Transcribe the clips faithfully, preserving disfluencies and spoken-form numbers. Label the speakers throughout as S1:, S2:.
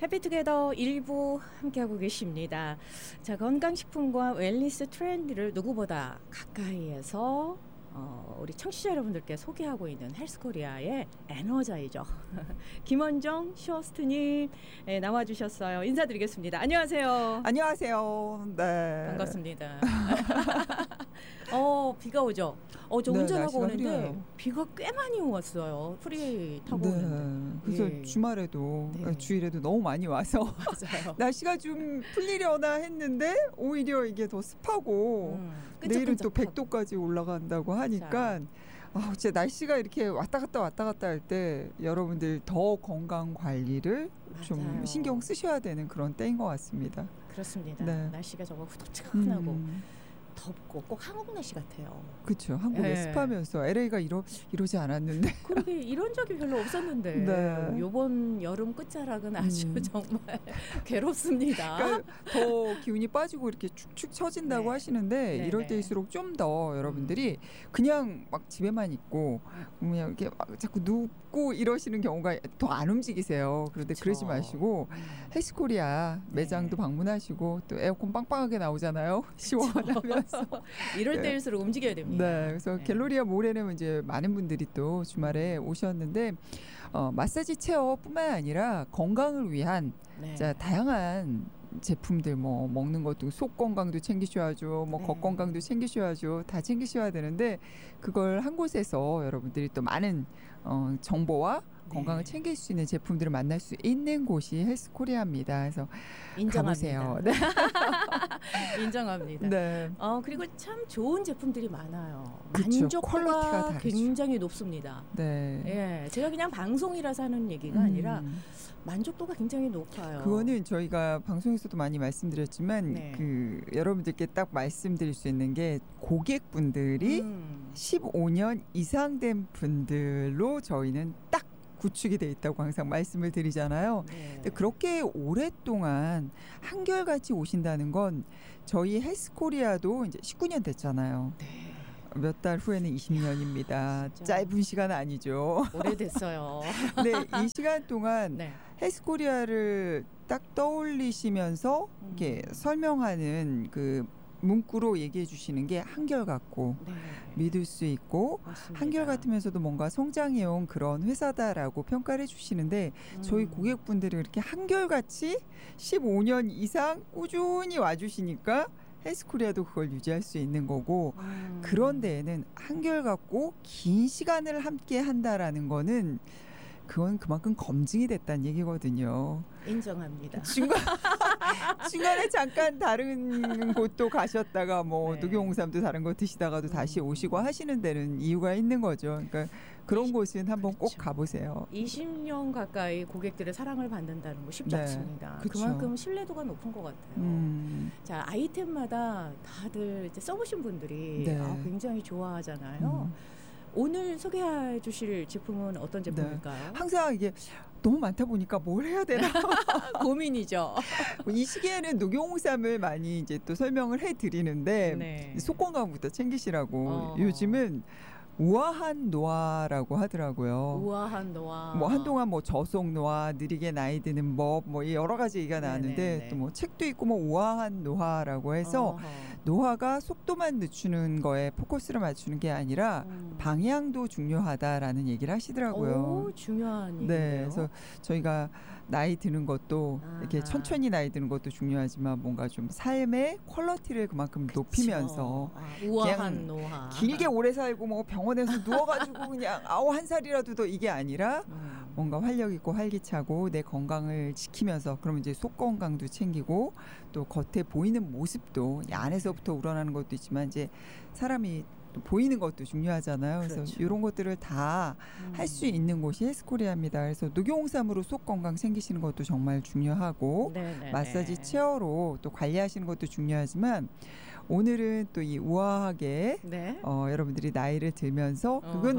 S1: 해피투게더 일부 함께하고 계십니다. 자, 건강식품과 웰니스 트렌드를 누구보다 가까이에서 어, 우리 청취자 여러분들께 소개하고 있는 헬스코리아의 에너자이저 김원정 쇼호스트님 네, 나와주셨어요. 인사드리겠습니다. 안녕하세요.
S2: 안녕하세요. 네.
S1: 반갑습니다. 어 비가 오죠. 어저
S2: 네,
S1: 운전하고 오는데
S2: 흐려요.
S1: 비가 꽤 많이 왔어요. 프리 타고
S2: 네.
S1: 오는데.
S2: 그래서
S1: 예.
S2: 주말에도
S1: 네.
S2: 주일에도 너무 많이 와서
S1: 맞아요.
S2: 날씨가 좀 풀리려나 했는데 오히려 이게 더 습하고
S1: 음,
S2: 내일은 또
S1: 끈적끈적하고.
S2: 백 도까지 올라간다고 하니까 아, 진짜 날씨가 이렇게 왔다 갔다 왔다 갔다 할 때 여러분들 더 건강 관리를 좀
S1: 맞아요.
S2: 신경 쓰셔야 되는 그런 때인 것 같습니다.
S1: 그렇습니다.
S2: 네.
S1: 날씨가 정말 후덥지근하고
S2: 음,
S1: 덥고 꼭 한국 날씨 같아요.
S2: 그렇죠. 한국에
S1: 네.
S2: 습하면서 엘에이가 이러, 이러지 않았는데
S1: 그러게 이런 적이 별로 없었는데
S2: 네.
S1: 요번 여름 끝자락은 아주
S2: 음.
S1: 정말 괴롭습니다.
S2: 그러니까 더 기운이 빠지고 이렇게 축축 처진다고
S1: 네.
S2: 하시는데
S1: 네,
S2: 이럴
S1: 네.
S2: 때일수록 좀 더 여러분들이 그냥 막 집에만 있고 그냥 이렇게 막 자꾸 눕고 이러시는 경우가 더 안 움직이세요. 그런데
S1: 그쵸.
S2: 그러지 마시고
S1: 음.
S2: 헬스코리아 매장도
S1: 네.
S2: 방문하시고 또 에어컨 빵빵하게 나오잖아요. 시원하면서.
S1: 이럴
S2: 네.
S1: 때일수록 움직여야 됩니다.
S2: 네, 그래서
S1: 네.
S2: 갤러리아 몰에는 이제 많은 분들이 또 주말에 오셨는데 어, 마사지 체어뿐만 아니라 건강을 위한
S1: 네.
S2: 자, 다양한 제품들 뭐 먹는 것도 속 건강도 챙기셔야죠. 뭐
S1: 네.
S2: 겉 건강도 챙기셔야죠. 다 챙기셔야 되는데 그걸 한 곳에서 여러분들이 또 많은 어, 정보와
S1: 네.
S2: 건강을 챙길 수 있는 제품들을 만날 수 있는 곳이 헬스코리아입니다. 그래서
S1: 인정합니다.
S2: 가보세요. 네.
S1: 인정합니다.
S2: 네.
S1: 어 그리고 참 좋은 제품들이 많아요.
S2: 그쵸. 퀄리티가
S1: 만족도가
S2: 다르죠.
S1: 굉장히 높습니다.
S2: 네.
S1: 예, 제가 그냥 방송이라서 하는 얘기가
S2: 음.
S1: 아니라 만족도가 굉장히 높아요.
S2: 그거는 저희가 방송에서도 많이 말씀드렸지만
S1: 네.
S2: 그 여러분들께 딱 말씀드릴 수 있는 게 고객분들이
S1: 음.
S2: 십오 년 이상 된 분들로 저희는 딱 구축이 돼 있다고 항상 말씀을 드리잖아요.
S1: 네.
S2: 근데 그렇게 오랫동안 한결같이 오신다는 건 저희 헬스코리아도 이제 십구 년 됐잖아요.
S1: 네.
S2: 몇 달 후에는 이십 년입니다.
S1: 진짜.
S2: 짧은 시간 아니죠.
S1: 오래됐어요.
S2: 네, 이 시간 동안
S1: 네.
S2: 헬스코리아를 딱 떠올리시면서
S1: 음.
S2: 이렇게 설명하는 그 문구로 얘기해 주시는 게 한결같고
S1: 네.
S2: 믿을 수 있고
S1: 맞습니다.
S2: 한결같으면서도 뭔가 성장해온 그런 회사다라고 평가를 해주시는데
S1: 음.
S2: 저희 고객분들이 이렇게 한결같이 십오 년 이상 꾸준히 와주시니까 헬스코리아도 그걸 유지할 수 있는 거고
S1: 음.
S2: 그런 데에는 한결같고 긴 시간을 함께 한다라는 거는 그건 그만큼 검증이 됐다는 얘기거든요.
S1: 인정합니다.
S2: 중간, 중간에 잠깐 다른 곳도 가셨다가 뭐
S1: 네.
S2: 녹용홍삼도 다른 거 드시다가도
S1: 음.
S2: 다시 오시고 하시는 데는 이유가 있는 거죠. 그러니까 그런
S1: 이십-
S2: 곳은 한번 꼭
S1: 그렇죠.
S2: 가보세요.
S1: 이십 년 가까이 고객들의 사랑을 받는다는 거 쉽지
S2: 네.
S1: 않습니다.
S2: 그쵸.
S1: 그만큼 신뢰도가 높은 것 같아요.
S2: 음,
S1: 자, 아이템마다 다들 이제 써보신 분들이
S2: 네.
S1: 아, 굉장히 좋아하잖아요.
S2: 음.
S1: 오늘 소개해 주실 제품은 어떤 제품일까요?
S2: 항상 이게 너무 많다 보니까 뭘 해야 되나
S1: 고민이죠.
S2: 이 시기에는 녹용홍삼을 많이 이제 또 설명을 해드리는데
S1: 네.
S2: 속 건강부터 챙기시라고
S1: 어.
S2: 요즘은 우아한 노화라고 하더라고요.
S1: 우아한 노화.
S2: 뭐 한동안 뭐 저속 노화, 느리게 나이 드는 법, 뭐 여러 가지 얘기가 나왔는데
S1: 네네네.
S2: 또 뭐 책도 있고 뭐 우아한 노화라고 해서
S1: 어허.
S2: 노화가 속도만 늦추는 거에 포커스를 맞추는 게 아니라
S1: 음.
S2: 방향도 중요하다라는 얘기를 하시더라고요.
S1: 오, 중요한 얘기인데요.
S2: 네, 그래서 저희가 나이 드는 것도 이렇게
S1: 아하.
S2: 천천히 나이 드는 것도 중요하지만 뭔가 좀 삶의 퀄리티를 그만큼 높이면서
S1: 아, 우아한
S2: 그냥
S1: 노화.
S2: 길게 오래 살고 뭐 병원에서 누워가지고 그냥 아우 한 살이라도 더 이게 아니라
S1: 음.
S2: 뭔가 활력 있고 활기차고 내 건강을 지키면서 그러면 이제 속 건강도 챙기고 또 겉에 보이는 모습도 이 안에서부터 우러나는 것도 있지만 이제 사람이 또 보이는 것도 중요하잖아요. 그래서
S1: 그렇죠.
S2: 이런 것들을 다 할 수
S1: 음.
S2: 있는 곳이 헬스코리아입니다. 그래서 녹용홍삼으로 속 건강 챙기시는 것도 정말 중요하고
S1: 네네네.
S2: 마사지 체어로 또 관리하시는 것도 중요하지만 오늘은 또 이 우아하게
S1: 네.
S2: 어, 여러분들이 나이를 들면서 그거는
S1: 어허.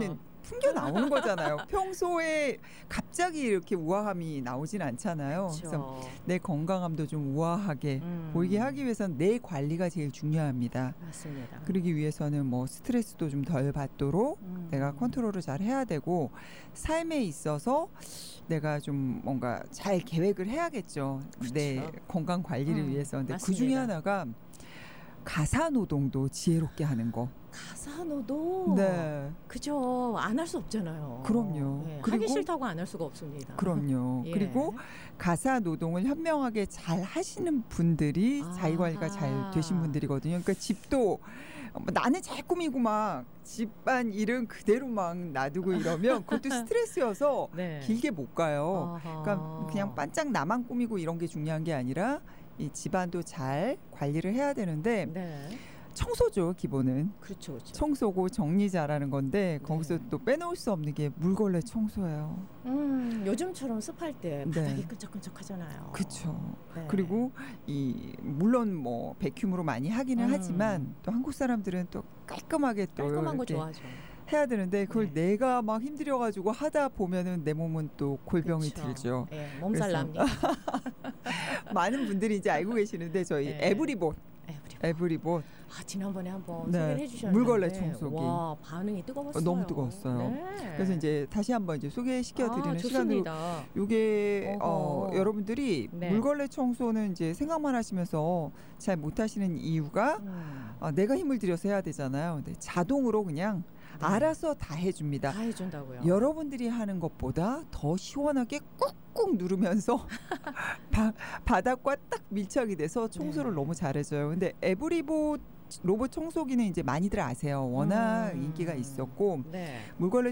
S2: 풍겨 나오는 거잖아요. 평소에 갑자기 이렇게 우아함이 나오진 않잖아요.
S1: 그쵸.
S2: 그래서 내 건강함도 좀 우아하게
S1: 음.
S2: 보이게 하기 위해서는 내 관리가 제일 중요합니다.
S1: 맞습니다.
S2: 그러기 위해서는 뭐 스트레스도 좀 덜 받도록
S1: 음.
S2: 내가 컨트롤을 잘 해야 되고 삶에 있어서 내가 좀 뭔가 잘 계획을 해야겠죠. 내
S1: 그렇죠.
S2: 건강 관리를
S1: 음,
S2: 위해서. 근데 그
S1: 맞습니다.
S2: 중에 하나가 가사 노동도 지혜롭게 하는 거.
S1: 가사노도
S2: 네.
S1: 그죠. 안 할 수 없잖아요.
S2: 그럼요.
S1: 예,
S2: 그리고-
S1: 하기 싫다고 안 할 수가 없습니다.
S2: 그럼요.
S1: 예.
S2: 그리고 가사 노동을 현명하게 잘 하시는 분들이
S1: 아하.
S2: 자기 관리가 잘 되신 분들이거든요. 그러니까 집도 뭐 나는 잘 꾸미고 막 집안 일은 그대로 막 놔두고 이러면 그것도 스트레스여서
S1: 네.
S2: 길게 못 가요.
S1: 아하.
S2: 그러니까 그냥 반짝 나만 꾸미고 이런 게 중요한 게 아니라 이 집안도 잘 관리를 해야 되는데
S1: 네.
S2: 청소죠, 기본은.
S1: 그렇죠, 그렇죠.
S2: 청소고 정리 잘하는 건데 거기서
S1: 네.
S2: 또 빼놓을 수 없는 게 물걸레 청소예요.
S1: 음, 요즘처럼 습할 때
S2: 네.
S1: 바닥이 끈적끈적하잖아요.
S2: 그렇죠.
S1: 네.
S2: 그리고 이 물론 뭐 백큐으로 많이 하기는
S1: 음.
S2: 하지만 또 한국 사람들은 또 깔끔하게 또
S1: 깔끔한 거
S2: 이렇게
S1: 좋아하죠.
S2: 해야 되는데 그걸
S1: 네.
S2: 내가 막 힘들여가지고 하다 보면은 내 몸은 또 골병이
S1: 그쵸.
S2: 들죠.
S1: 예, 몸살
S2: 그래서-
S1: 납니다.
S2: 많은 분들이 이제 알고 계시는데 저희
S1: 네.
S2: 에브리봇,
S1: 에브리버.
S2: 에브리봇
S1: 아, 지난번에 한번
S2: 네,
S1: 소개를 해주셨는데
S2: 물걸레 청소기.
S1: 와, 반응이 뜨거웠어요.
S2: 어, 너무 뜨거웠어요.
S1: 네.
S2: 그래서 이제 다시 한번 이제 소개시켜 드리는
S1: 아,
S2: 시간으로
S1: 좋습니다.
S2: 요게 어,
S1: 어허.
S2: 여러분들이
S1: 네.
S2: 물걸레 청소는 이제 생각만 하시면서 잘 못하시는 이유가
S1: 음,
S2: 어, 내가 힘을 들여서 해야 되잖아요. 근데 자동으로 그냥
S1: 네.
S2: 알아서 다 해줍니다.
S1: 다 해준다고요.
S2: 여러분들이 하는 것보다 더 시원하게 꾹꾹 누르면서 바, 바닥과 딱 밀착이 돼서 청소를
S1: 네.
S2: 너무 잘해줘요. 근데 에브리봇 로봇 청소기는 이제 많이들 아세요. 워낙
S1: 음.
S2: 인기가 있었고
S1: 네.
S2: 물걸레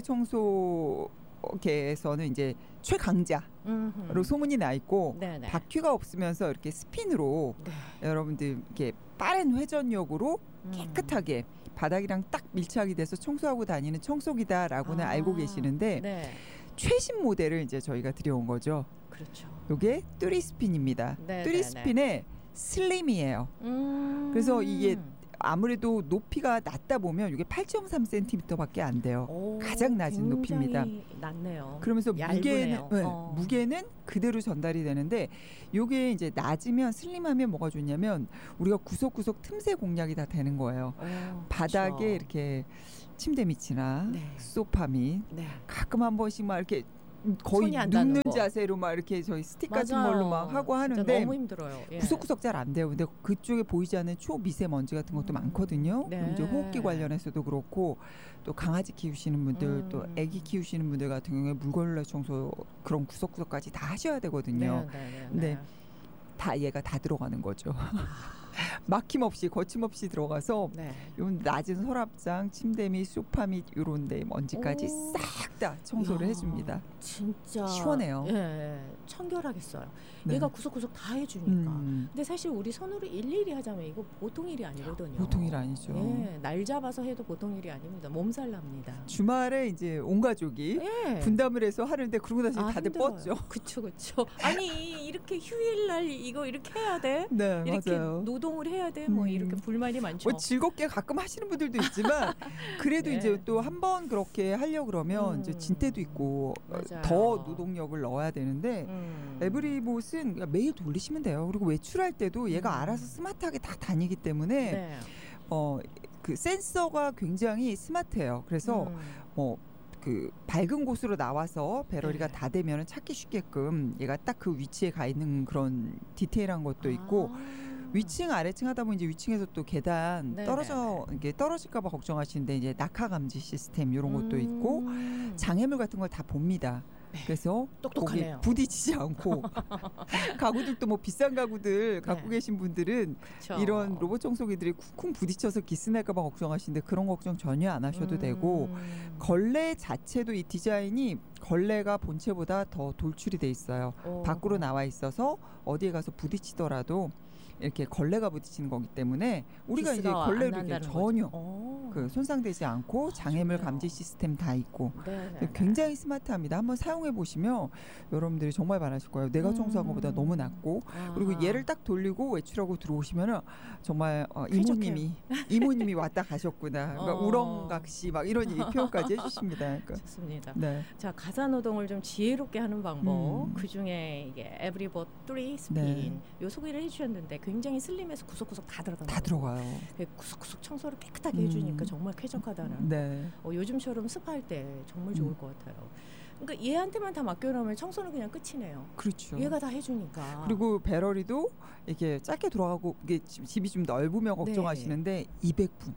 S2: 청소계에서는 이제 최강자로
S1: 음흠.
S2: 소문이 나 있고
S1: 네네.
S2: 바퀴가 없으면서 이렇게 스핀으로
S1: 네.
S2: 여러분들 이렇게 빠른 회전력으로
S1: 음.
S2: 깨끗하게 바닥이랑 딱 밀착이 돼서 청소하고 다니는 청소기다라고는
S1: 아,
S2: 알고 계시는데
S1: 네.
S2: 최신 모델을 이제 저희가 들여온 거죠.
S1: 그렇죠.
S2: 이게 뚜리스핀입니다.
S1: 네,
S2: 뚜리스핀의 슬림이에요.
S1: 음.
S2: 그래서 이게 아무래도 높이가 낮다 보면 이게 팔 점 삼 센티미터밖에 안 돼요.
S1: 오,
S2: 가장 낮은 높이입니다.
S1: 굉장히 낮네요.
S2: 그러면서
S1: 얇으네요.
S2: 무게는 네,
S1: 어.
S2: 무게는 그대로 전달이 되는데 요게 이제 낮으면 슬림하면 뭐가 좋냐면 우리가 구석구석 틈새 공략이 다 되는 거예요.
S1: 어,
S2: 바닥에
S1: 그렇죠.
S2: 이렇게 침대 밑이나
S1: 네.
S2: 소파 밑
S1: 네.
S2: 가끔 한 번씩 막 이렇게 거의
S1: 손이 안 닿는
S2: 눕는
S1: 거.
S2: 자세로 막 이렇게 저희 스틱 같은
S1: 맞아요.
S2: 걸로 막 하고
S1: 진짜
S2: 하는데
S1: 너무 힘들어요. 예.
S2: 구석구석 잘 안 돼요. 근데 그쪽에 보이지 않는 초미세먼지 같은 것도
S1: 음.
S2: 많거든요.
S1: 네.
S2: 그럼 이제 호흡기 관련해서도 그렇고 또 강아지 키우시는 분들
S1: 음.
S2: 또 아기 키우시는 분들 같은 경우에 물걸레 청소 그런 구석구석까지 다 하셔야 되거든요.
S1: 네, 네, 네,
S2: 네.
S1: 네.
S2: 다 얘가 다 들어가는 거죠. 막힘없이 거침없이 들어가서
S1: 네.
S2: 요 낮은 서랍장, 침대 및 소파 및 요런 데 먼지까지
S1: 오.
S2: 싹 다 청소를
S1: 야,
S2: 해줍니다.
S1: 진짜
S2: 시원해요.
S1: 예, 예. 청결하겠어요.
S2: 네.
S1: 얘가 구석구석 다 해주니까.
S2: 음,
S1: 근데 사실 우리 손으로 일일이 하자면 이거 보통 일이 아니거든요.
S2: 보통 일 아니죠.
S1: 예, 날 잡아서 해도 보통 일이 아닙니다. 몸살 납니다.
S2: 주말에 이제 온 가족이
S1: 예.
S2: 분담을 해서 하는데 그러고 나서
S1: 아,
S2: 다들
S1: 힘들어요.
S2: 뻗죠.
S1: 그쵸, 그쵸. 아니 이렇게 휴일날 이거 이렇게 해야 돼?
S2: 네,
S1: 이렇게
S2: 맞아요.
S1: 노동을 해야 돼? 뭐
S2: 음.
S1: 이렇게 불만이 많죠.
S2: 뭐 즐겁게 가끔 하시는 분들도 있지만 그래도
S1: 네.
S2: 이제 또 한 번 그렇게 하려 그러면
S1: 음.
S2: 이제 진때도 있고 어,
S1: 맞아요.
S2: 더 노동력을 넣어야 되는데
S1: 음.
S2: 에브리봇은 그냥 매일 돌리시면 돼요. 그리고 외출할 때도 얘가
S1: 음.
S2: 알아서 스마트하게 다 다니기 때문에
S1: 네.
S2: 어, 그 센서가 굉장히 스마트해요. 그래서
S1: 음.
S2: 뭐 그 밝은 곳으로 나와서 배럴이가
S1: 네.
S2: 다 되면 찾기 쉽게끔 얘가 딱 그 위치에 가 있는 그런 디테일한 것도 있고
S1: 아.
S2: 위층 아래층 하다 보면 이제 위층에서 또 계단
S1: 네네네.
S2: 떨어져 이게 떨어질까봐 걱정하시는데 이제 낙하 감지 시스템 이런 것도 있고
S1: 음.
S2: 장애물 같은 걸 다 봅니다.
S1: 네.
S2: 그래서
S1: 똑똑하네요.
S2: 거기 부딪히지 않고 가구들도 뭐 비싼 가구들 갖고
S1: 네.
S2: 계신 분들은
S1: 그쵸.
S2: 이런 로봇 청소기들이 쿵쿵 부딪혀서 기스날까봐 걱정하시는데 그런 걱정 전혀 안 하셔도
S1: 음.
S2: 되고 걸레 자체도 이 디자인이 걸레가 본체보다 더 돌출이 돼 있어요.
S1: 오.
S2: 밖으로 나와 있어서 어디에 가서 부딪히더라도 이렇게 걸레가 부딪히는 거기 때문에 우리가 이제
S1: 기스가 안
S2: 걸레로 이렇게
S1: 난다는
S2: 전혀
S1: 거죠. 오.
S2: 그 손상되지 않고 장애물
S1: 좋네요.
S2: 감지 시스템 다 있고
S1: 네.
S2: 굉장히 스마트합니다. 한번 사용해 보시면 여러분들이 정말 반하실 거예요. 내가 청소한 것보다
S1: 음.
S2: 너무 낫고
S1: 아.
S2: 그리고 얘를 딱 돌리고 외출하고 들어오시면은 정말 어,
S1: 쾌적해요.
S2: 이모님이 이모님이 왔다 가셨구나. 그러니까
S1: 어.
S2: 우렁각시 막 이런 이 표현까지 해주십니다. 그러니까.
S1: 좋습니다.
S2: 네.
S1: 자, 가사 노동을 좀 지혜롭게 하는 방법.
S2: 음.
S1: 그 중에 이게 에브리버 쓰리 스핀
S2: 네.
S1: 요 소개를 해주셨는데 굉장히 슬림해서 구석구석 다 들어가는
S2: 다 들어가요.
S1: 구석구석 청소를 깨끗하게
S2: 음.
S1: 해주니까 정말 쾌적하다는.
S2: 네.
S1: 어, 요즘처럼 습할 때 정말 좋을
S2: 음.
S1: 것 같아요. 그러니까 얘한테만 다 맡겨놓으면 청소는 그냥 끝이네요.
S2: 그렇죠.
S1: 얘가 다 해주니까.
S2: 그리고 배럴이도 이렇게 짧게 돌아가고 이게 집- 집이 좀 넓으면 걱정하시는데 이백 분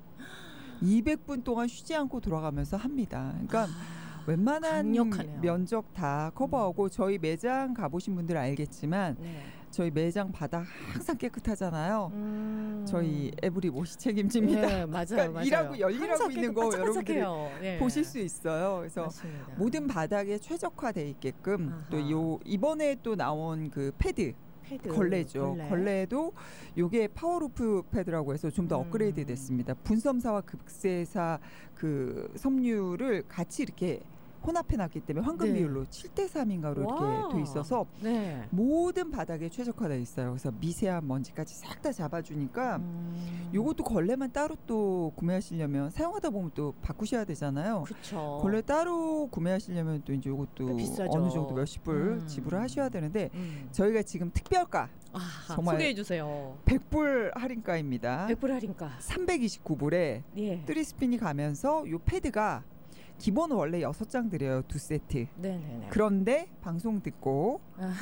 S2: 이백 분 동안 쉬지 않고 돌아가면서 합니다. 그러니까
S1: 아,
S2: 웬만한
S1: 강력하네요.
S2: 면적 다 커버하고 저희 매장 가보신 분들 알겠지만
S1: 네.
S2: 저희 매장 바닥 항상 깨끗하잖아요.
S1: 음.
S2: 저희 에브리 못이 책임집니다.
S1: 네, 맞아요,
S2: 그러니까
S1: 맞아요.
S2: 일하고 열일하고
S1: 항상
S2: 있는 거
S1: 깨끗-
S2: 여러분들이
S1: 반짝반짝해요. 네.
S2: 보실 수 있어요. 그래서
S1: 맞습니다.
S2: 모든 바닥에 최적화돼 있게끔
S1: 아하.
S2: 또 요 이번에 또 나온 그 패드
S1: 패드,
S2: 걸레죠.
S1: 걸레.
S2: 걸레도 요게 파워루프 패드라고 해서 좀 더
S1: 음.
S2: 업그레이드 됐습니다. 분섬사와 극세사 그 섬유를 같이 이렇게 혼합해 놨기 때문에 황금
S1: 네.
S2: 비율로 칠 대 삼인가로
S1: 와.
S2: 이렇게 돼 있어서
S1: 네.
S2: 모든 바닥에 최적화되어 있어요. 그래서 미세한 먼지까지 싹 다 잡아주니까
S1: 음.
S2: 요것도 걸레만 따로 또 구매하시려면 사용하다 보면 또 바꾸셔야 되잖아요.
S1: 그렇죠.
S2: 걸레 따로 구매하시려면 또 이제
S1: 꽤
S2: 요것도
S1: 비싸죠.
S2: 어느 정도 몇십 불
S1: 음.
S2: 지불하셔야 되는데
S1: 음.
S2: 저희가 지금 특별가
S1: 아,
S2: 정말
S1: 소개해 주세요.
S2: 백 불 할인가입니다.
S1: 백 불 할인가.
S2: 삼백이십구 불에
S1: 예.
S2: 쓰리스핀이 가면서 요 패드가 기본 원래 여섯 장 드려요. 두 세트.
S1: 네네네.
S2: 그런데 방송 듣고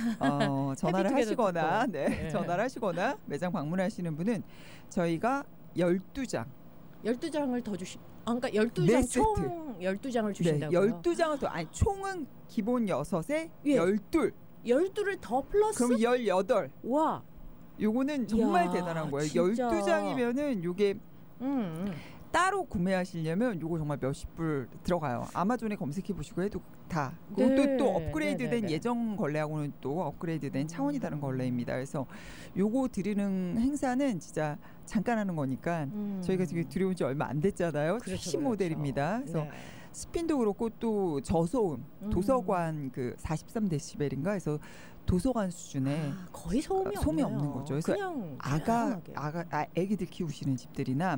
S2: 어, 전화를
S1: 해피투게더
S2: 하시거나
S1: 듣고.
S2: 네,
S1: 네.
S2: 전화를 하시거나 매장 방문하시는 분은 저희가 열두 장
S1: 열두 장을 더 주시. 아, 그러니까 열두
S2: 네
S1: 장
S2: 세트.
S1: 총 열두 장을
S2: 네,
S1: 주신다고요?
S2: 열두 장을 더 아니 총은 기본 여섯에
S1: 예.
S2: 열둘
S1: 열두를 더 플러스?
S2: 그럼 열여덟
S1: 와.
S2: 요거는 정말
S1: 이야,
S2: 대단한 거예요.
S1: 진짜.
S2: 열두 장이면은 요게
S1: 음. 음.
S2: 따로 구매하시려면 요거 정말 몇십 불 들어가요. 아마존에 검색해 보시고 해도 다.
S1: 네.
S2: 그것도 또 업그레이드된
S1: 네, 네, 네.
S2: 예전 걸레하고는 또 업그레이드된
S1: 음.
S2: 차원이 다른 걸레입니다. 그래서 요거 드리는 행사는 진짜 잠깐 하는 거니까
S1: 음.
S2: 저희가 지금 들여온 지 얼마 안 됐잖아요.
S1: 그렇죠,
S2: 최신
S1: 그렇죠.
S2: 모델입니다. 그래서
S1: 네.
S2: 스핀도 그렇고 또 저소음,
S1: 음.
S2: 도서관 그 사십삼 데시벨인가 해서 도서관 수준의
S1: 아, 거의 소음이,
S2: 어, 소음이
S1: 없네요.
S2: 없는 거죠. 그래서
S1: 그냥
S2: 아가
S1: 다양하게.
S2: 아가 아, 애기들 키우시는 집들이나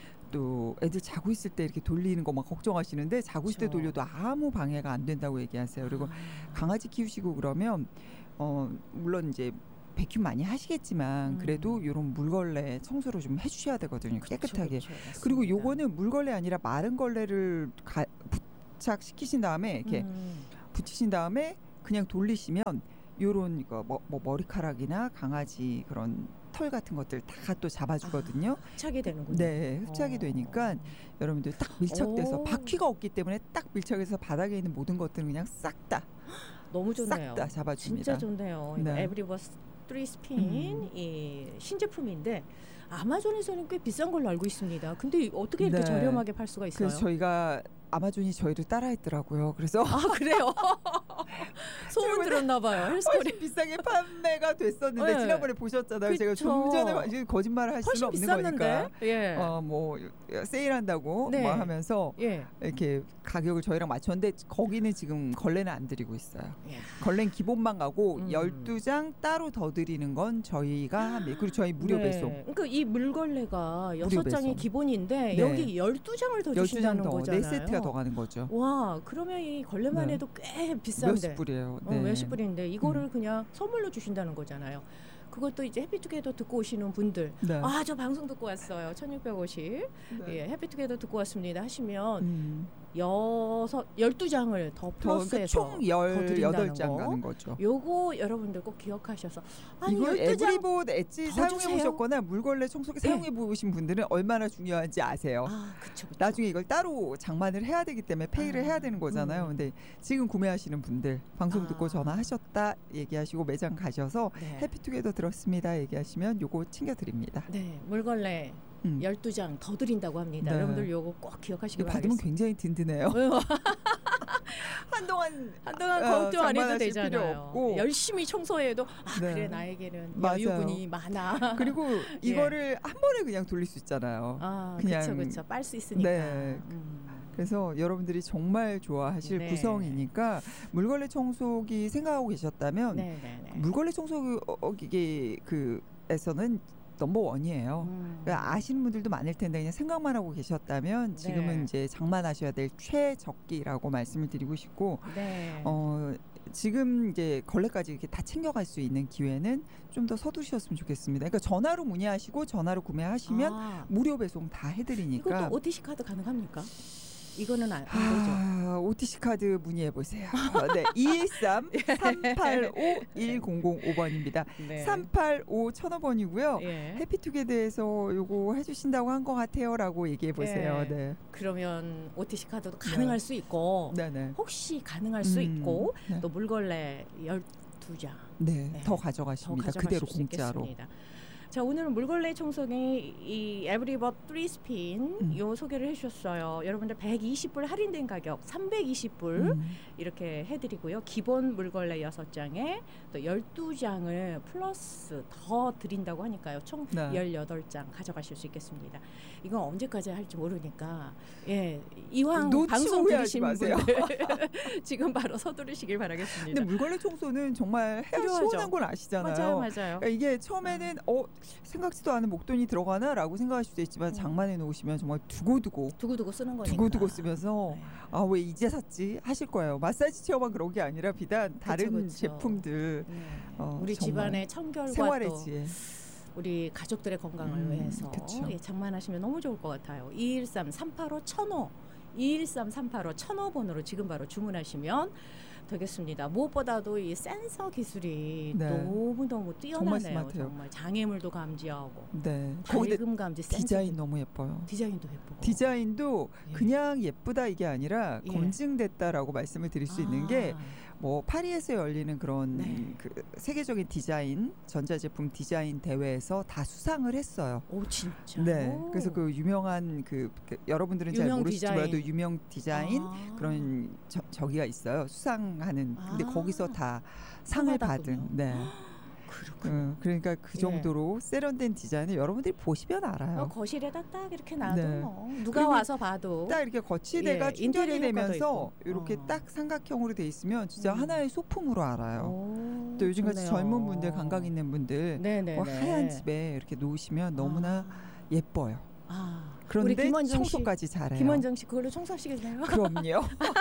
S2: 또 애들 자고 있을 때 이렇게 돌리는 거 막 걱정하시는데 자고 있을 때
S1: 그렇죠.
S2: 돌려도 아무 방해가 안 된다고 얘기하세요. 그리고
S1: 아.
S2: 강아지 키우시고 그러면 어 물론 이제 백큐 많이 하시겠지만
S1: 음.
S2: 그래도 이런 물걸레 청소를 좀 해주셔야 되거든요.
S1: 그쵸,
S2: 깨끗하게.
S1: 그쵸, 맞습니다.
S2: 그리고 요거는 물걸레 아니라 마른 걸레를 가, 부착시키신 다음에 이렇게
S1: 음.
S2: 붙이신 다음에 그냥 돌리시면 요런 이거 뭐, 뭐 머리카락이나 강아지 그런 털 같은 것들 다 또 잡아주거든요.
S1: 아, 흡착이 되는군요.
S2: 네, 흡착이
S1: 어.
S2: 되니까 여러분들 딱 밀착돼서
S1: 오.
S2: 바퀴가 없기 때문에 딱 밀착해서 바닥에 있는 모든 것들은 그냥 싹 다
S1: 너무 좋네요.
S2: 싹 다 잡아줍니다.
S1: 진짜 좋네요.
S2: 네.
S1: 에브리버스 쓰리 스핀
S2: 음.
S1: 이 신제품인데 아마존에서는 꽤 비싼 걸로 알고 있습니다. 근데 어떻게 이렇게
S2: 네.
S1: 저렴하게 팔 수가 있어요?
S2: 그래서 저희가 아마존이 저희를 따라했더라고요. 그래서
S1: 아 그래요? 소문 들었나 봐요. 헬스코리
S2: 훨씬 비싸게 판매가 됐었는데
S1: 네.
S2: 지난번에 보셨잖아요. 제가
S1: 그쵸.
S2: 좀 전에 마- 지금 거짓말을 할 수는
S1: 훨씬
S2: 없는 거니까.
S1: 비쌌는데. 예.
S2: 어 뭐 세일한다고
S1: 네.
S2: 뭐 하면서
S1: 예.
S2: 이렇게 가격을 저희랑 맞췄는데 거기는 지금 걸레는 안 드리고 있어요.
S1: 이야.
S2: 걸레는 기본만 가고
S1: 음.
S2: 열두 장 따로 더 드리는 건 저희가 합니다. 그리고 저희 무료
S1: 네.
S2: 배송.
S1: 그러니까 이 물걸레가
S2: 무료
S1: 여섯 장이
S2: 배송.
S1: 기본인데
S2: 네.
S1: 여기 열두 장을 더
S2: 열두 장
S1: 주신다는
S2: 더,
S1: 거잖아요.
S2: 네 세트가 더 가는 거죠.
S1: 와, 그러면 이 걸레만
S2: 네.
S1: 해도 꽤 비싼데.
S2: 몇십 불이에요.
S1: 어,
S2: 네.
S1: 몇십 불인데 이거를 그냥 선물로 주신다는 거잖아요. 그것도 이제 해피투게더 듣고 오시는 분들
S2: 네.
S1: 아 저 방송 듣고 왔어요. 천육백오십
S2: 네.
S1: 예, 해피투게더 듣고 왔습니다 하시면
S2: 음.
S1: 여섯 열두 장을 더
S2: 더 그러니까
S1: 플러스해서
S2: 총
S1: 더
S2: 열여덟
S1: 드린다는
S2: 장
S1: 거.
S2: 가는 거죠.
S1: 요거 여러분들 꼭 기억하셔서 아니
S2: 이거
S1: 열두 장
S2: 에브리봇 엣지
S1: 더
S2: 사용해
S1: 주세요.
S2: 보셨거나 물걸레 청소기
S1: 네.
S2: 사용해 보신 분들은 얼마나 중요한지 아세요.
S1: 아 그쵸 그쵸.
S2: 나중에 이걸 따로 장만을 해야 되기 때문에 페이를
S1: 아,
S2: 해야 되는 거잖아요.
S1: 음.
S2: 근데 지금 구매하시는 분들 방송 듣고
S1: 아.
S2: 전화하셨다 얘기하시고 매장 가셔서
S1: 네.
S2: 해피투게더 들었습니다 얘기하시면 요거 챙겨드립니다.
S1: 네 물걸레
S2: 음.
S1: 열두 장 더 드린다고 합니다.
S2: 네.
S1: 여러분들 요거 꼭 기억하시기
S2: 이거 받으면
S1: 바라겠습니다.
S2: 굉장히 든든해요. 한동안
S1: 한동안
S2: 어,
S1: 걱정 안 해도
S2: 장만하실 필요
S1: 되잖아요.
S2: 없고.
S1: 열심히 청소해도 아
S2: 네.
S1: 그래 나에게는
S2: 맞아요.
S1: 여유분이 많아.
S2: 그리고
S1: 예.
S2: 이거를 한 번에 그냥 돌릴 수 있잖아요.
S1: 아
S2: 그냥-
S1: 그렇죠 그렇죠. 빨 수 있으니까.
S2: 네.
S1: 음.
S2: 그래서 여러분들이 정말 좋아하실
S1: 네.
S2: 구성이니까 물걸레 청소기 생각하고 계셨다면
S1: 네네네.
S2: 물걸레 청소기 그에서는 넘버 원이에요.
S1: 음.
S2: 그러니까 아시는 분들도 많을 텐데 그냥 생각만 하고 계셨다면 지금은
S1: 네.
S2: 이제 장만하셔야 될 최적기라고 말씀을 드리고 싶고
S1: 네.
S2: 어, 지금 이제 걸레까지 이렇게 다 챙겨갈 수 있는 기회는 좀 더 서두르셨으면 좋겠습니다. 그러니까 전화로 문의하시고 전화로 구매하시면
S1: 아,
S2: 무료 배송 다 해드리니까.
S1: 이것도 오티씨 카드 가능합니까? 이거는 안, 안 되죠.
S2: 아, 오티씨 카드 문의해 보세요. 네, 이일삼 삼팔오 일공공오 번입니다.
S1: 네.
S2: 삼팔오 천오 번이고요.
S1: 예.
S2: 해피투게더에서 요거 해주신다고 한 것 같아요라고 얘기해 보세요.
S1: 예.
S2: 네,
S1: 그러면 오티씨 카드도 가능할
S2: 네.
S1: 수 있고
S2: 네, 네.
S1: 혹시 가능할 수
S2: 음,
S1: 있고
S2: 네.
S1: 또 물걸레 열두 장
S2: 네,
S1: 네.
S2: 더
S1: 더
S2: 가져가십니다.
S1: 가져가실
S2: 그대로
S1: 수
S2: 공짜로.
S1: 있겠습니다. 자 오늘은 물걸레 청소기 이 에브리버 쓰리 스핀
S2: 음.
S1: 요 소개를 해주셨어요. 여러분들 백이십 불 할인된 가격 삼백이십 불
S2: 음,
S1: 이렇게 해드리고요. 기본 물걸레 여섯 장에 또 열두 장을 플러스 더 드린다고 하니까요. 총
S2: 네.
S1: 열여덟 장 가져가실 수 있겠습니다. 이건 언제까지 할지 모르니까 예 이왕
S2: 놓치고
S1: 방송
S2: 후회하지
S1: 들으신
S2: 마세요.
S1: 분들 지금 바로 서두르시길 바라겠습니다.
S2: 근데 물걸레 청소는 정말 해야
S1: 필요하죠.
S2: 시원한 걸 아시잖아요.
S1: 맞아요, 맞아요.
S2: 그러니까 이게 처음에는 어 생각지도 않은 목돈이 들어가나라고 생각하실 수도 있지만
S1: 음.
S2: 장만해 놓으시면 정말 두고두고
S1: 두고두고 쓰는 거니까.
S2: 두고두고 쓰면서
S1: 네.
S2: 아 왜 이제 샀지 하실 거예요. 마사지 체어만 그런 게 아니라 비단 다른
S1: 그쵸.
S2: 제품들
S1: 네.
S2: 어,
S1: 우리
S2: 정말
S1: 집안의 청결과
S2: 생활의
S1: 또
S2: 지혜.
S1: 우리 가족들의 건강을
S2: 음,
S1: 위해서
S2: 그쵸.
S1: 예, 장만하시면 너무 좋을 것 같아요. 이일삼 삼팔오 천오 이일삼 삼팔오 천오 번으로 지금 바로 주문하시면 되겠습니다. 무엇보다도 이 센서 기술이
S2: 네.
S1: 너무너무 뛰어나네요.
S2: 정말 스마트해요.
S1: 정말 장애물도 감지하고
S2: 네. 거기다
S1: 밝음 감지 센서
S2: 디자인
S1: 기-
S2: 너무 예뻐요.
S1: 디자인도 예쁘고
S2: 디자인도
S1: 예.
S2: 그냥 예쁘다 이게 아니라
S1: 예.
S2: 검증됐다라고 말씀을 드릴 수 있는 게
S1: 아,
S2: 뭐 파리에서 열리는 그런
S1: 네.
S2: 그 세계적인 디자인 전자제품 디자인 대회에서 다 수상을 했어요.
S1: 오 진짜.
S2: 네, 그래서 그 유명한 그, 그 여러분들은 잘
S1: 유명
S2: 모르실지
S1: 디자인.
S2: 몰라도 유명 디자인
S1: 아.
S2: 그런 저, 저기가 있어요. 수상하는. 근데
S1: 아.
S2: 거기서 다 상을
S1: 받았군요.
S2: 받은. 네.
S1: 그렇군요.
S2: 음, 그러니까 그
S1: 예.
S2: 정도로 세련된 디자인을 여러분들이 보시면 알아요.
S1: 어, 거실에다 딱 이렇게 놔도
S2: 네.
S1: 뭐 누가
S2: 그리고
S1: 와서 봐도
S2: 딱 이렇게 거치대가
S1: 예,
S2: 충전이
S1: 인테리어 효과도
S2: 되면서
S1: 있고.
S2: 이렇게
S1: 어.
S2: 딱 삼각형으로 돼 있으면 진짜
S1: 음.
S2: 하나의 소품으로 알아요.
S1: 오,
S2: 또 요즘같이
S1: 좋네요.
S2: 젊은 분들, 감각 있는 분들
S1: 네네네.
S2: 뭐 하얀 집에 이렇게 놓으시면 너무나 예뻐요.
S1: 아, 우리
S2: 그런데
S1: 김원정 씨,
S2: 청소까지 잘해요.
S1: 김원정 씨 그걸로 청소하시겠네요.
S2: 그럼요.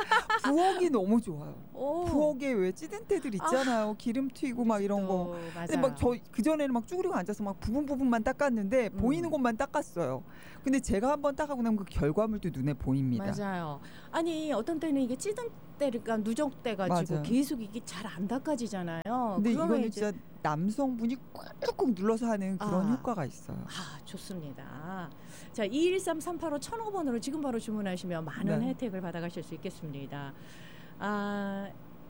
S2: 부엌이 너무 좋아요.
S1: 오,
S2: 부엌에 왜 찌든 때들 있잖아요. 기름 튀고 막 이런 거.
S1: 맞아.
S2: 근데 막 저 그 전에는 막 쭈그리고 앉아서 막 부분 부분만 닦았는데
S1: 음.
S2: 보이는 곳만 닦았어요. 근데 제가 한번 닦아고 나면 그 결과물도 눈에 보입니다.
S1: 맞아요. 아니 어떤 때는 이게 찌든 때가 누적돼 가지고
S2: 맞아요.
S1: 계속 이게 잘 안 닦아지잖아요.
S2: 근데
S1: 그러면
S2: 이거는
S1: 이제
S2: 진짜 남성분이 꾹꾹 눌러서 하는 그런
S1: 아.
S2: 효과가 있어요.
S1: 아, 좋습니다. 자, 이일삼 삼팔오 천오 번으로 지금 바로 주문하시면 많은
S2: 네.
S1: 혜택을 받아가실 수 있겠습니다. 아,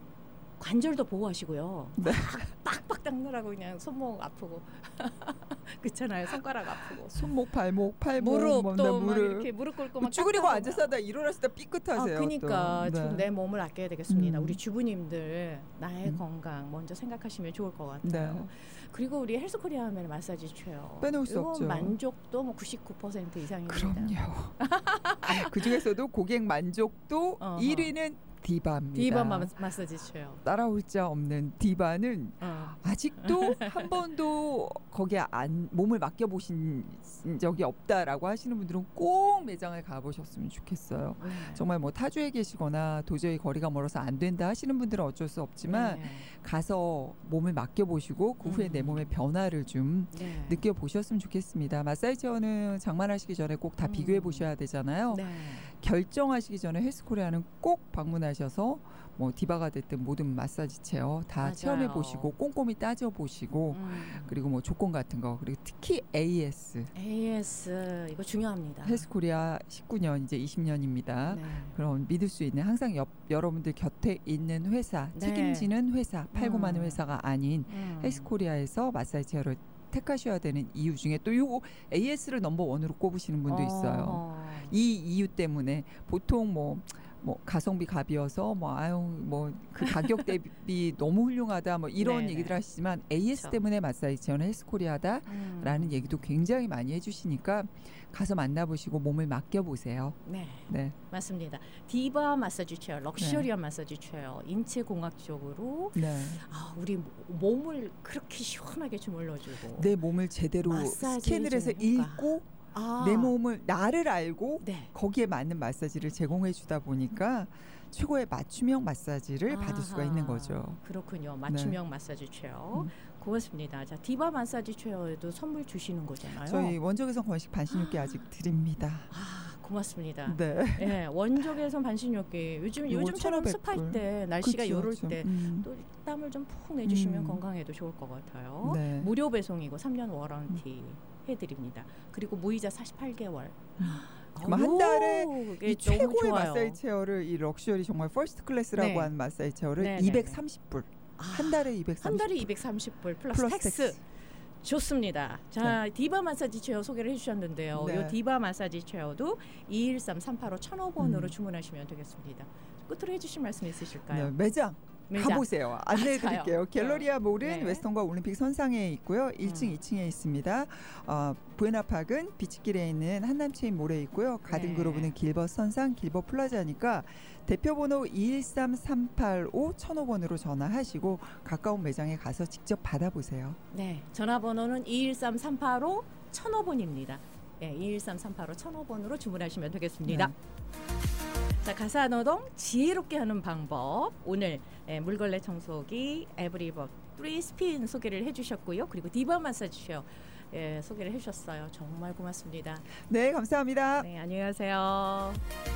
S1: 관절도 보호하시고요.
S2: 네.
S1: 빡빡 닦느라고 그냥 손목 아프고 그렇잖아요. 손가락 아프고
S2: 손목, 발목, 팔목,
S1: 무릎
S2: 뭐,
S1: 또
S2: 네,
S1: 막
S2: 무릎.
S1: 이렇게 무릎 꿇고
S2: 뭐
S1: 막
S2: 쭈그리고
S1: 닦아보면.
S2: 앉아서 하다 일어났을 때 삐끗하세요.
S1: 아, 그러니까
S2: 또.
S1: 좀 내 몸을 아껴야 되겠습니다.
S2: 음.
S1: 우리 주부님들 나의
S2: 음.
S1: 건강 먼저 생각하시면 좋을 것 같아요.
S2: 네.
S1: 그리고 우리 헬스코리아 하면 마사지 체어
S2: 빼놓을 수
S1: 이거
S2: 없죠.
S1: 만족도 뭐 구십구 퍼센트 이상입니다.
S2: 그럼요. 그 중에서도 고객 만족도
S1: 어허.
S2: 일 위는 디바입니다.
S1: 디바 마- 마사지 체어.
S2: 따라올 자 없는 디바는
S1: 어.
S2: 아직도 한 번도 거기에 안 몸을 맡겨 보신 적이 없다라고 하시는 분들은 꼭 매장을 가보셨으면 좋겠어요.
S1: 네.
S2: 정말 뭐 타주에 계시거나 도저히 거리가 멀어서 안 된다 하시는 분들은 어쩔 수 없지만
S1: 네.
S2: 가서 몸을 맡겨 보시고 그 후에
S1: 음.
S2: 내 몸의 변화를 좀
S1: 네.
S2: 느껴 보셨으면 좋겠습니다. 마사지 체어는 장만하시기 전에 꼭 다
S1: 음.
S2: 비교해 보셔야 되잖아요.
S1: 네.
S2: 결정하시기 전에 헬스코리아는 꼭 방문하셔서 뭐 디바가 됐든 모든 마사지 체어 다
S1: 맞아요.
S2: 체험해 보시고 꼼꼼히 따져 보시고
S1: 음.
S2: 그리고 뭐 조건 같은 거 그리고 특히 에이에스
S1: 에이에스 이거 중요합니다.
S2: 헬스코리아 십구 년 이제 이십 년입니다.
S1: 네.
S2: 그럼 믿을 수 있는 항상 옆, 여러분들 곁에 있는 회사
S1: 네.
S2: 책임지는 회사 팔고 마는
S1: 음.
S2: 회사가 아닌
S1: 음.
S2: 헬스코리아에서 마사지 체어를 택하셔야 되는 이유 중에 또 요 에이에스를 넘버 원으로 꼽으시는 분도 있어요.
S1: 어.
S2: 이 이유 때문에 보통 뭐 뭐 가성비 갑이어서 뭐 아유 뭐 그 가격 대비 너무 훌륭하다 뭐 이런
S1: 네네.
S2: 얘기들 하시지만 에이에스
S1: 그렇죠.
S2: 때문에 마사지 체어는 헬스코리아다라는
S1: 음.
S2: 얘기도 굉장히 많이 해주시니까 가서 만나보시고 몸을 맡겨보세요.
S1: 네.
S2: 네.
S1: 맞습니다. 디바 마사지 체어, 럭셔리한 마사지 체어, 인체 공학적으로
S2: 네.
S1: 아, 우리 몸을 그렇게 시원하게 주물러주고
S2: 내 몸을 제대로
S1: 마사지
S2: 스캔을 해서
S1: 해주니까.
S2: 읽고
S1: 아,
S2: 내 몸을 나를 알고
S1: 네.
S2: 거기에 맞는 마사지를 제공해 주다 보니까 최고의 맞춤형 마사지를 받을 수가 있는 거죠.
S1: 그렇군요. 맞춤형 마사지 체어.
S2: 음.
S1: 고맙습니다. 자, 디바 마사지 체어에도 선물 주시는 거잖아요.
S2: 저희 원적외선 건식 반신욕기 아직 드립니다.
S1: 아, 고맙습니다.
S2: 네.
S1: 네, 원적외선 반신욕기. 요즘
S2: 요거
S1: 요즘처럼
S2: 천오백 불.
S1: 습할 때 날씨가
S2: 그쵸,
S1: 요럴
S2: 그쵸.
S1: 때
S2: 음.
S1: 또 땀을 좀 푹 내주시면
S2: 음.
S1: 건강에도 좋을 것 같아요.
S2: 네.
S1: 무료 배송이고 삼 년 워런티 해드립니다. 그리고 무이자 사십팔 개월.
S2: 그럼 한 달에
S1: 이게
S2: 이
S1: 너무
S2: 최고의
S1: 좋아요.
S2: 마사지 체어를 이 럭셔리 정말 퍼스트 클래스라고
S1: 네.
S2: 하는 마사지 체어를
S1: 네, 네,
S2: 이백삼십 불.
S1: 아,
S2: 한 달에 이백삼십
S1: 한 달에
S2: 불.
S1: 이백삼십 불 플러스,
S2: 플러스
S1: 텍스.
S2: 텍스.
S1: 좋습니다. 자, 디바 마사지 체어 소개를 해주셨는데요.
S2: 네.
S1: 이 디바 마사지 체어도 이일삼 삼팔오 천오 번으로
S2: 음.
S1: 주문하시면 되겠습니다. 끝으로 해주실 말씀 있으실까요?
S2: 네, 매장
S1: 매장.
S2: 가보세요. 안내해 드릴게요.
S1: 맞아요.
S2: 갤러리아 몰은
S1: 네.
S2: 웨스턴과 올림픽 선상에 있고요. 일 층,
S1: 음.
S2: 이 층에 있습니다. 어, 부에나팍은 비치길에 있는 한남체인 몰에 있고요. 가든그로브는 길벗 선상, 길벗 플라자니까 대표번호 이일삼 삼팔오 천오 번으로 전화하시고 가까운 매장에 가서 직접 받아보세요.
S1: 네, 전화번호는 이일삼 삼팔오 천오 번입니다. 네, 이일삼 삼팔오 천오 번으로 주문하시면 되겠습니다.
S2: 네.
S1: 자, 가사노동 지혜롭게 하는 방법. 오늘 예, 물걸레 청소기 에브리버 쓰리 스핀 소개를 해주셨고요. 그리고 디바 마사지 체어 예, 소개를 해주셨어요. 정말 고맙습니다.
S2: 네, 감사합니다.
S1: 네, 안녕히 가세요.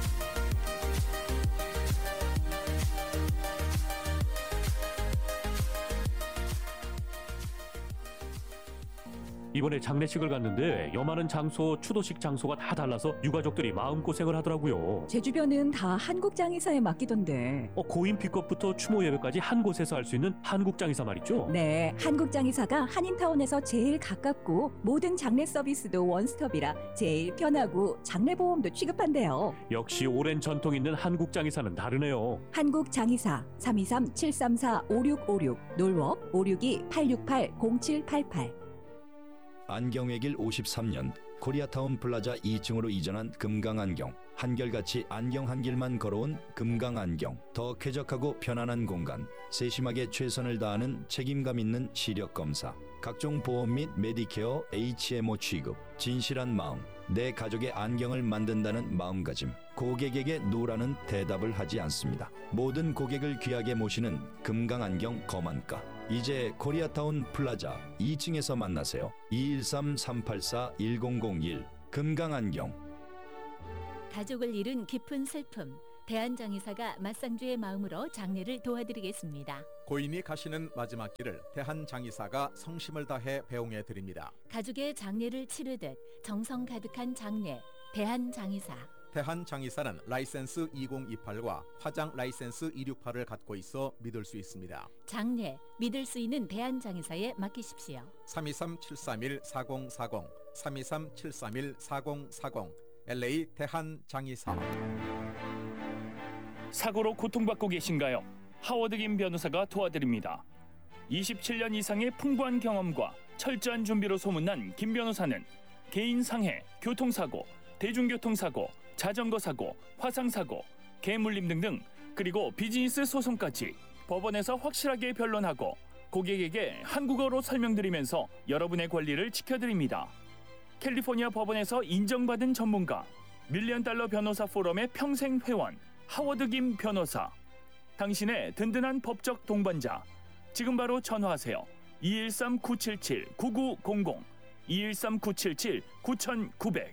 S3: 이번에 장례식을 갔는데 여마는 장소, 추도식 장소가 다 달라서 유가족들이 마음고생을 하더라고요.
S4: 제 주변은 다 한국장의사에 맡기던데.
S3: 어, 고인 픽업부터 추모 예배까지 한 곳에서 할 수 있는 한국장의사 말이죠.
S4: 네, 한국장의사가 한인타운에서 제일 가깝고 모든 장례 서비스도 원스톱이라 제일 편하고 장례보험도 취급한대요.
S3: 역시 오랜 전통 있는 한국장의사는 다르네요.
S4: 한국장의사 삼이삼 칠삼사 오육오육 놀워 오육이 팔육팔 공칠팔팔.
S5: 안경외길 오십삼 년 코리아타운 플라자 이 층으로 이전한 금강안경. 한결같이 안경 한 길만 걸어온 금강안경. 더 쾌적하고 편안한 공간. 세심하게 최선을 다하는 책임감 있는 시력검사. 각종 보험 및 메디케어 에이치엠오 취급. 진실한 마음. 내 가족의 안경을 만든다는 마음가짐. 고객에게 노라는 대답을 하지 않습니다. 모든 고객을 귀하게 모시는 금강안경 거만가. 이제 코리아타운 플라자 이 층에서 만나세요. 이일삼 삼팔사 일공공일 금강안경.
S6: 가족을 잃은 깊은 슬픔. 대한장의사가 맞상주의 마음으로 장례를 도와드리겠습니다.
S7: 고인이 가시는 마지막 길을 대한장의사가 성심을 다해 배웅해 드립니다.
S6: 가족의 장례를 치르듯 정성 가득한 장례. 대한장의사.
S7: 대한장의사는 라이센스 이공이팔과 화장 라이센스 이육팔을 갖고 있어 믿을 수 있습니다.
S6: 장례 믿을 수 있는 대한장의사에 맡기십시오.
S7: 삼이삼 칠삼일 사공사공 삼이삼 칠삼일 사공사공 엘에이 대한장의사.
S8: 사고로 고통받고 계신가요? 하워드 김 변호사가 도와드립니다. 이십칠 년 이상의 풍부한 경험과 철저한 준비로 소문난 김 변호사는 개인 상해, 교통사고, 대중교통사고, 자전거 사고, 화상 사고, 개물림 등등, 그리고 비즈니스 소송까지 법원에서 확실하게 변론하고 고객에게 한국어로 설명드리면서 여러분의 권리를 지켜드립니다. 캘리포니아 법원에서 인정받은 전문가, 밀리언 달러 변호사 포럼의 평생 회원 하워드 김 변호사. 당신의 든든한 법적 동반자. 지금 바로 전화하세요. 이일삼 구칠칠 구구공공 이일삼 구칠칠 구구공공.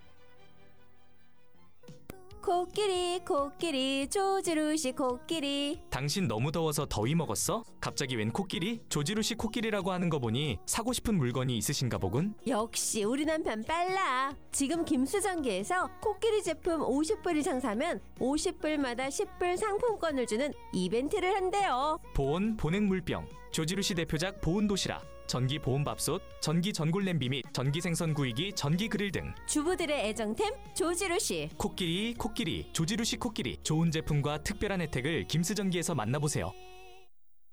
S9: 코끼리 코끼리 조지루시 코끼리.
S10: 당신 너무 더워서 더위 먹었어? 갑자기 웬 코끼리? 조지루시 코끼리라고 하는 거 보니 사고 싶은 물건이 있으신가 보군?
S9: 역시 우리 남편 빨라. 지금 김수정기에서 코끼리 제품 오십 불 이상 사면 오십 불마다 십 불 상품권을 주는 이벤트를 한대요.
S10: 보온 보냉물병 조지루시 대표작 보온 도시락, 전기 보온 밥솥, 전기 전골 냄비 및 전기 생선 구이기, 전기 그릴 등
S9: 주부들의 애정템 조지루시.
S10: 코끼리 코끼리 조지루시 코끼리 좋은 제품과 특별한 혜택을 김스전기에서 만나보세요.